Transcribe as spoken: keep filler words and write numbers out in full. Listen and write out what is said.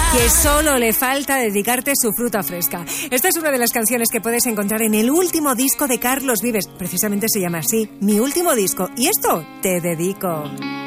que solo le falta dedicarte su fruta fresca. Esta es una de las canciones que puedes encontrar en el último disco de Carlos Vives. Precisamente se llama así, Mi Último Disco. Y esto te dedico.